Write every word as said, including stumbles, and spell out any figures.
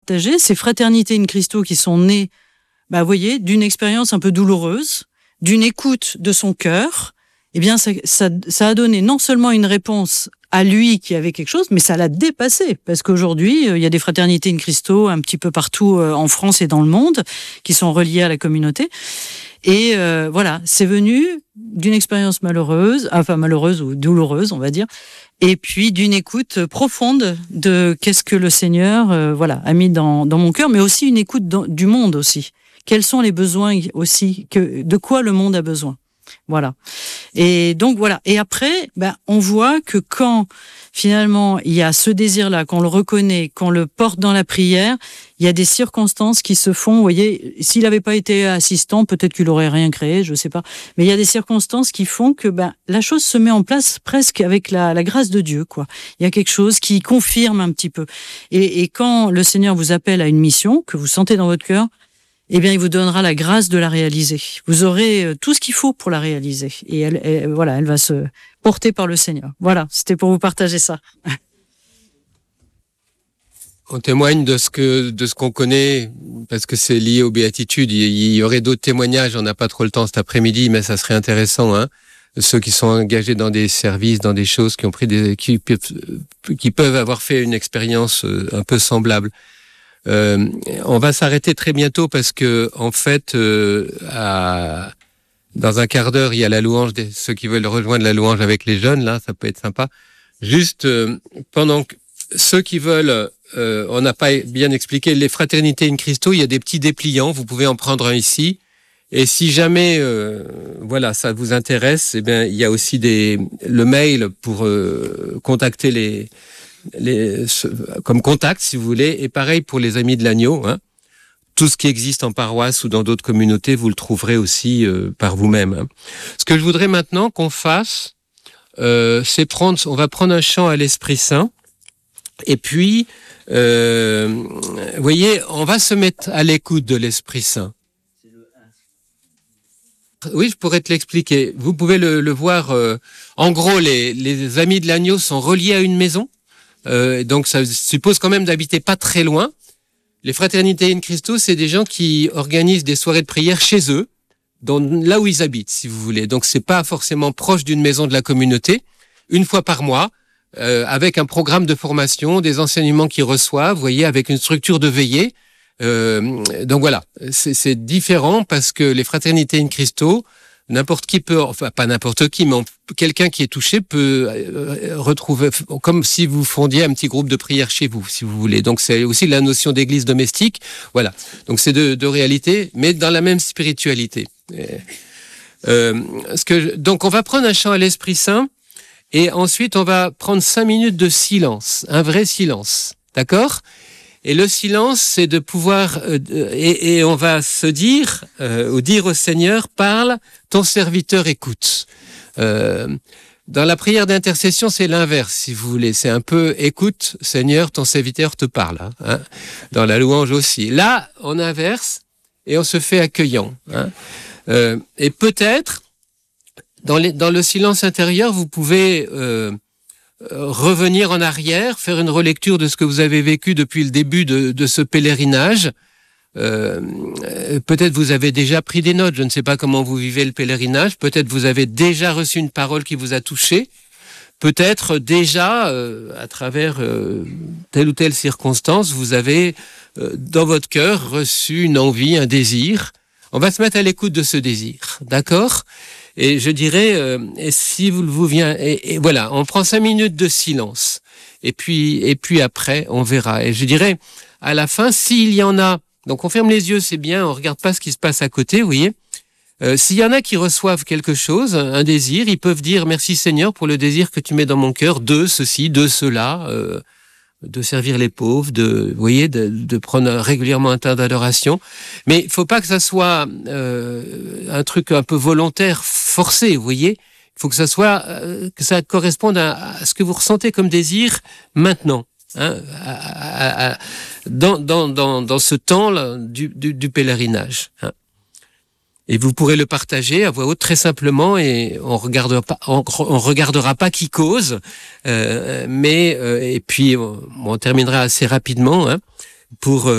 partager, ces fraternités in Christo qui sont nées, bah, vous voyez, d'une expérience un peu douloureuse, d'une écoute de son cœur, eh bien, ça, ça, ça a donné non seulement une réponse à lui qui avait quelque chose, mais ça l'a dépassé. Parce qu'aujourd'hui, il y a des fraternités in Christo un petit peu partout en France et dans le monde qui sont reliées à la communauté. Et euh, voilà, c'est venu d'une expérience malheureuse, enfin malheureuse ou douloureuse, on va dire, et puis d'une écoute profonde de qu'est-ce que le Seigneur euh, voilà, a mis dans, dans mon cœur, mais aussi une écoute dans, du monde aussi. Quels sont les besoins aussi, que, de quoi le monde a besoin. Voilà. Et donc voilà. Et après, ben, on voit que quand finalement il y a ce désir-là, qu'on le reconnaît, qu'on le porte dans la prière, il y a des circonstances qui se font. Vous voyez, s'il n'avait pas été assistant, peut-être qu'il aurait rien créé, je sais pas. Mais il y a des circonstances qui font que ben la chose se met en place presque avec la, la grâce de Dieu, quoi. Il y a quelque chose qui confirme un petit peu. Et, et quand le Seigneur vous appelle à une mission que vous sentez dans votre cœur, eh bien, il vous donnera la grâce de la réaliser. Vous aurez tout ce qu'il faut pour la réaliser. Et elle, elle, voilà, elle va se porter par le Seigneur. Voilà, c'était pour vous partager ça. On témoigne de ce que, de ce qu'on connaît, parce que c'est lié aux béatitudes. Il y aurait d'autres témoignages. On n'a pas trop le temps cet après-midi, mais ça serait intéressant, hein. Ceux qui sont engagés dans des services, dans des choses, qui ont pris des, qui, qui peuvent avoir fait une expérience un peu semblable. Euh, on va s'arrêter très bientôt parce que en fait, euh, à, dans un quart d'heure, il y a la louange des ceux qui veulent rejoindre la louange avec les jeunes. Là, ça peut être sympa. Juste euh, pendant que ceux qui veulent, euh, on n'a pas bien expliqué les fraternités in Christo. Il y a des petits dépliants. Vous pouvez en prendre un ici. Et si jamais, euh, voilà, ça vous intéresse, eh bien, il y a aussi des le mail pour euh, contacter les Les, comme contact, si vous voulez, et pareil pour les Amis de l'Agneau. Hein. Tout ce qui existe en paroisse ou dans d'autres communautés, vous le trouverez aussi euh, par vous-même. Hein. Ce que je voudrais maintenant qu'on fasse, euh, c'est prendre, on va prendre un chant à l'Esprit Saint, et puis, euh, vous voyez, on va se mettre à l'écoute de l'Esprit Saint. Oui, je pourrais te l'expliquer. Vous pouvez le, le voir. Euh, en gros, les, les Amis de l'Agneau sont reliés à une maison. Euh, donc ça suppose quand même d'habiter pas très loin. Les fraternités in Christo, c'est des gens qui organisent des soirées de prière chez eux, dans, là où ils habitent, si vous voulez. Donc c'est pas forcément proche d'une maison de la communauté, une fois par mois, euh, avec un programme de formation, des enseignements qu'ils reçoivent, vous voyez, avec une structure de veillée. Euh, donc voilà, c'est, c'est différent parce que les fraternités in Christo, n'importe qui peut, enfin pas n'importe qui, mais on, quelqu'un qui est touché peut euh, retrouver, comme si vous fondiez un petit groupe de prière chez vous, si vous voulez. Donc c'est aussi la notion d'église domestique. Voilà. Donc c'est deux, deux réalités, mais dans la même spiritualité. Euh, ce que, donc on va prendre un chant à l'Esprit Saint et ensuite on va prendre cinq minutes de silence, un vrai silence. D'accord ? Et le silence, c'est de pouvoir, euh, et, et on va se dire, euh, ou dire au Seigneur, parle, ton serviteur écoute. Euh, dans la prière d'intercession, c'est l'inverse, si vous voulez. C'est un peu, écoute, Seigneur, ton serviteur te parle. Hein. Dans la louange aussi. Là, on inverse et on se fait accueillant. Hein. Euh, et peut-être, dans, les, dans le silence intérieur, vous pouvez... Euh, revenir en arrière, faire une relecture de ce que vous avez vécu depuis le début de, de ce pèlerinage. Euh, peut-être vous avez déjà pris des notes, je ne sais pas comment vous vivez le pèlerinage, peut-être vous avez déjà reçu une parole qui vous a touché, peut-être déjà, euh, à travers euh, telle ou telle circonstance, vous avez euh, dans votre cœur reçu une envie, un désir. On va se mettre à l'écoute de ce désir, d'accord ? Et je dirais, euh, et si vous vous vient, et, et voilà, on prend cinq minutes de silence. Et puis, et puis après, on verra. Et je dirais, à la fin, s'il y en a, donc on ferme les yeux, c'est bien, on regarde pas ce qui se passe à côté, vous voyez. Euh, s'il y en a qui reçoivent quelque chose, un désir, ils peuvent dire merci Seigneur pour le désir que tu mets dans mon cœur de ceci, de cela. Euh, de servir les pauvres, de, vous voyez, de, de prendre régulièrement un temps d'adoration. Mais il faut pas que ça soit euh, un truc un peu volontaire, forcé, vous voyez. Il faut que ça soit, euh, que ça corresponde à, à ce que vous ressentez comme désir maintenant, hein, à, à, à, dans, dans, dans, dans ce temps là, du, du, du pèlerinage. Hein. Et vous pourrez le partager à voix haute très simplement et on regardera pas, on, on regardera pas qui cause, euh, mais euh, et puis on, on terminera assez rapidement hein, pour